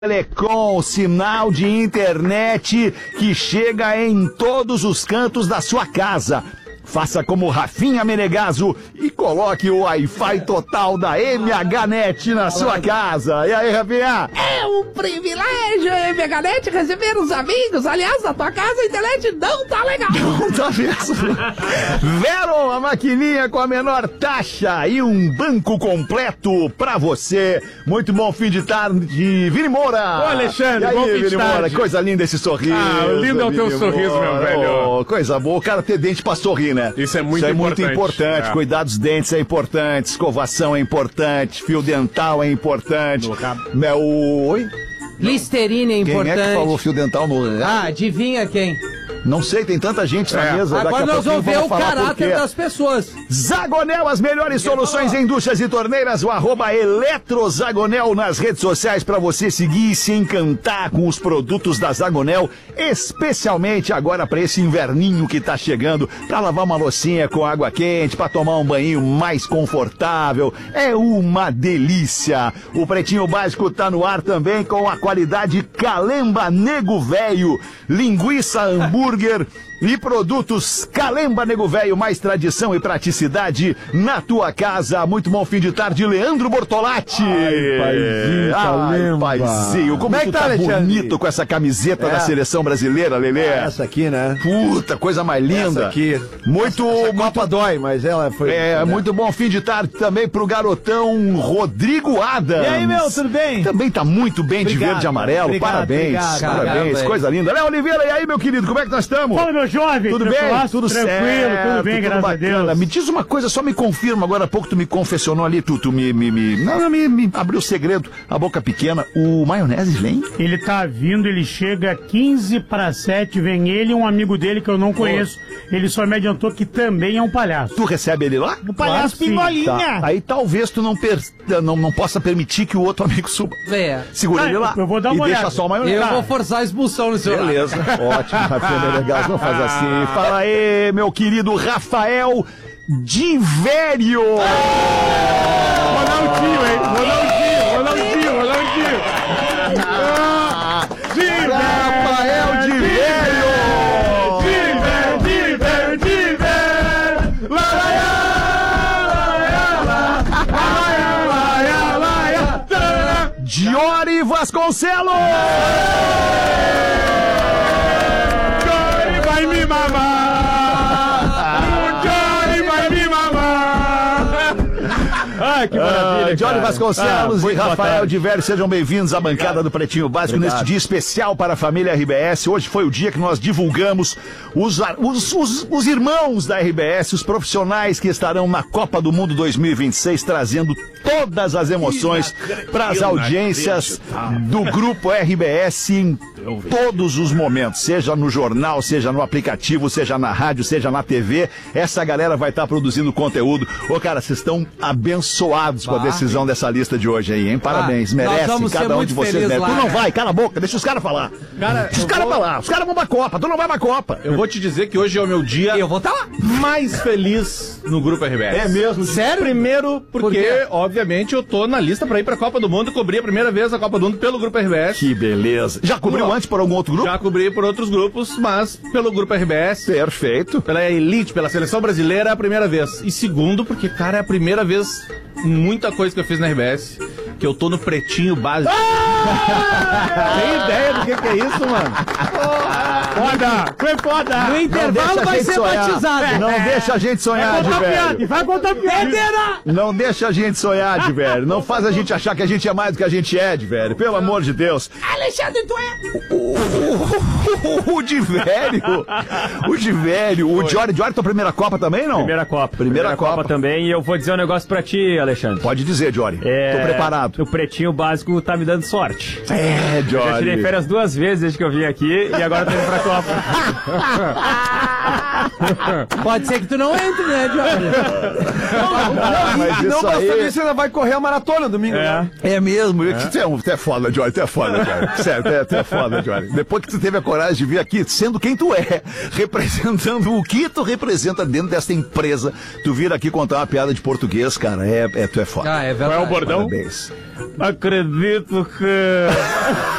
Telecom, sinal de internet que chega em todos os cantos da sua casa. Faça como Rafinha Menegaso e coloque o Wi-Fi total da MHNet na sua casa. E aí, Rafinha? É um privilégio, MHNet, receber os amigos. Aliás, na tua casa a internet não tá legal. Não tá mesmo. Veron, a maquininha com a menor taxa e um banco completo pra você. Muito bom fim de tarde, Vini Moura. Ô, Alexandre, e aí, bom fim de Vini Moura, tarde. coisa linda esse sorriso. Ah, lindo é o teu Vini sorriso, Moura. meu velho. Oh, coisa boa, o cara ter dente pra sorrir, né? Isso é muito importante. É. Cuidar dos dentes é importante, escovação é importante, fio dental é importante. Oi? Listerine é importante. Quem é que falou fio dental no rabo? Ah, adivinha quem? Não sei, tem tanta gente na mesa. Agora nós vamos ver o caráter das pessoas. Zagonel, as melhores soluções em duchas e torneiras, o @eletrozagonel nas redes sociais para você seguir e se encantar com os produtos da Zagonel, especialmente agora para esse inverninho que tá chegando, para lavar uma loucinha com água quente, para tomar um banho mais confortável. É uma delícia. O Pretinho Básico tá no ar também com a qualidade Calemba Nego Velho, linguiça hambúrguer e produtos Calemba Nego Velho, mais tradição e praticidade na tua casa. Muito bom fim de tarde, Leandro Bortolatti. Paizinho, paizinho. Como é que tá bonito com essa camiseta da seleção brasileira, Lelê? Essa aqui, né? Puta, coisa mais linda. Essa aqui. Muito, essa copa dói, mas ela foi... muito bom fim de tarde também pro garotão Rodrigo Adams. E aí, meu, tudo bem? Também tá muito bem. Obrigado, de verde e amarelo. Obrigado, parabéns. Parabéns, coisa linda. Léo Oliveira, e aí, meu querido, como é que nós estamos? Fala, meu jovem. Tudo bem? Tudo tranquilo, certo, tudo bem, graças bacana. a Deus. Me diz uma coisa, só me confirma, agora há pouco tu me confessionou ali, tu me abriu o segredo, a boca pequena, o maionese vem? Ele tá vindo, ele chega 15:07, vem ele e um amigo dele que eu não conheço. Ele só me adiantou que também é um palhaço. Tu recebe ele lá? O palhaço Pingolinha. Tá. Aí talvez tu não possa permitir que o outro amigo suba. Segura ele lá eu vou dar uma e olhada. deixa só o maionese. Eu vou forçar a expulsão no seu lado. Beleza, ótimo, Rafael Legal, não faz assim. Fala aí, meu querido Rafael Divério. Ronaldinho, hein? Ronaldinho. Rafael Divério. Diori Vasconcelos. Johnny vai me mamar. O Johnny vai me mamar. Ai, que maravilha, Johnny Vasconcelos e Rafael Divério, sejam bem-vindos à bancada do Pretinho Básico. Obrigado. Neste dia especial para a família RBS. Hoje foi o dia que nós divulgamos os irmãos da RBS, os profissionais que estarão na Copa do Mundo 2026, trazendo todas as emoções para as audiências do Grupo RBS em todos os momentos, seja no jornal, seja no aplicativo, seja na rádio, seja na TV. Essa galera vai estar produzindo conteúdo. Ô, cara, vocês estão abençoados com a decisão dessa lista de hoje aí, hein? Parabéns, merecem, cada um de vocês merece. Tu não vai, cala a boca, deixa os caras falar. Cara, Deixa os caras falar, os caras vão pra Copa, tu não vai pra Copa. Eu vou te dizer que hoje é o meu dia Eu vou estar lá. mais feliz no Grupo RBS. É mesmo? Sério? Primeiro, Por porque, quê? obviamente, eu tô na lista pra ir pra Copa do Mundo. Cobri a primeira vez a Copa do Mundo pelo Grupo RBS. Que beleza. Já cobriu antes por algum outro grupo? Já cobri por outros grupos, mas pelo Grupo RBS. Perfeito. Pela Elite, pela Seleção Brasileira, é a primeira vez. E segundo, porque, cara, é a primeira vez muita coisa que eu fiz na RBS, que eu tô no Pretinho Básico. Tem ideia do que é isso, mano? Foda, foi foda. No intervalo vai ser batizado. Não deixa a gente sonhar, Divério. Vai contar piada. Não deixa a gente sonhar, Divério. Não faz a gente achar que a gente é mais do que a gente é, Divério. Pelo amor de Deus. Alexandre, tu é... O Divério. O Diori, tua primeira Copa também, não? Primeira Copa também. E eu vou dizer um negócio pra ti, Alexandre. Pode dizer, Diori. Tô preparado. O Pretinho Básico tá me dando sorte. É, Já tirei Diori. férias 2 vezes desde que eu vim aqui e agora tô indo pra Copa. Pode ser que tu não entre, né, Johnny? Mas Não, isso pra aí... saber se ainda vai correr a maratona domingo. Né? É mesmo. Tu é foda, Johnny. Tu é foda, Johnny. Sério, tu é foda, Johnny. Depois que tu teve a coragem de vir aqui, sendo quem tu é, representando o que tu representa dentro dessa empresa, tu vir aqui contar uma piada de português, cara, tu é foda. Ah, é verdade. Qual é o bordão? Parabéns. Acredito que